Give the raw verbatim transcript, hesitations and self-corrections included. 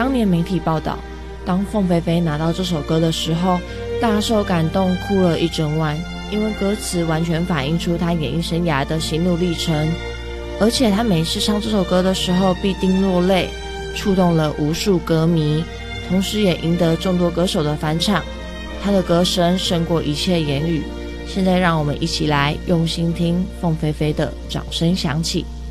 当年媒体报道，当凤飞飞拿到这首歌的时候，大受感动，哭了一整晚，因为歌词完全反映出她演艺生涯的心路历程，而且她每次唱这首歌的时候必定落泪，触动了无数歌迷，同时也赢得众多歌手的翻唱。她的歌声胜过一切言语。现在让我们一起来用心听凤飞飞的《掌声响起》。